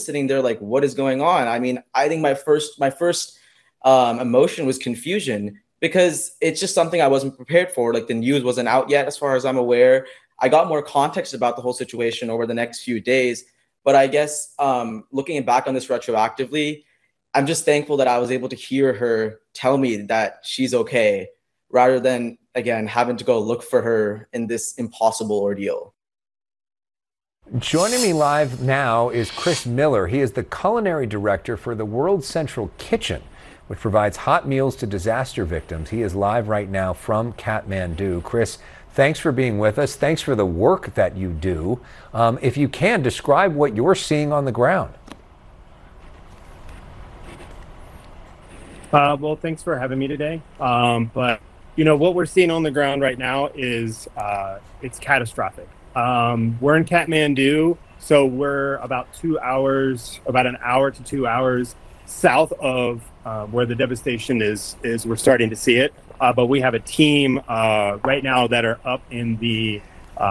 sitting there like, what is going on? I mean, I think my first emotion was confusion because it's just something I wasn't prepared for. Like the news wasn't out yet, as far as I'm aware. I got more context about the whole situation over the next few days. But I guess looking back on this retroactively, I'm just thankful that I was able to hear her tell me that she's okay, rather than, again, having to go look for her in this impossible ordeal. Joining me live now is Chris Miller. He is the culinary director for the World Central Kitchen, which provides hot meals to disaster victims. He is live right now from Kathmandu. Chris, thanks for being with us. Thanks for the work that you do. If you can, describe what you're seeing on the ground. Well, thanks for having me today. But what we're seeing on the ground right now is it's catastrophic. We're in Kathmandu, so we're about an hour to 2 hours south of where the devastation is. We're starting to see it, but we have a team right now that are up in the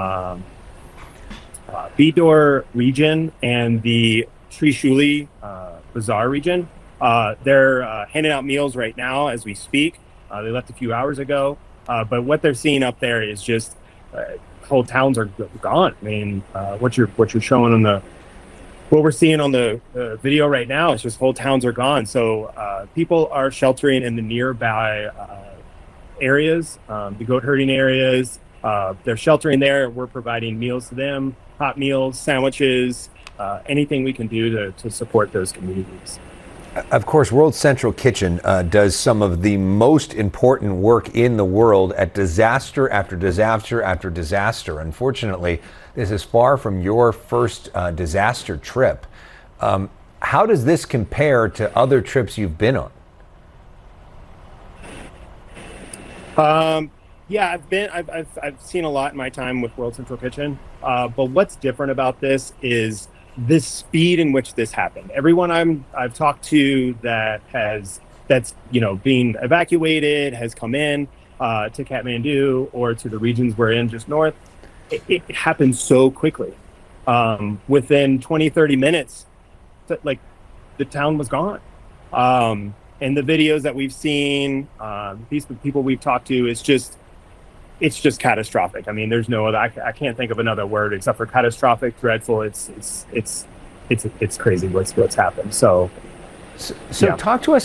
Bidor region and the Trishuli Bazaar region. They're handing out meals right now as we speak. They left a few hours ago, but what they're seeing up there is just whole towns are gone. I mean, what you're showing on what we're seeing on the video right now is just whole towns are gone. So people are sheltering in the nearby areas, the goat herding areas. They're sheltering there. We're providing meals to them, hot meals, sandwiches, anything we can do to support those communities. Of course, World Central Kitchen does some of the most important work in the world at disaster after disaster after disaster. Unfortunately, this is far from your first disaster trip. How does this compare to other trips you've been on? Yeah, I've seen a lot in my time with World Central Kitchen. But what's different about this is the speed in which this happened. Everyone I've talked to that's being evacuated has come in to Kathmandu or to the regions we're in just north. It happened so quickly. Within 20-30 minutes, the town was gone. And the videos that we've seen, these people we've talked to, it's just catastrophic. I mean, there's no other. I can't think of another word except for catastrophic, dreadful. It's crazy what's happened. So yeah. Talk to us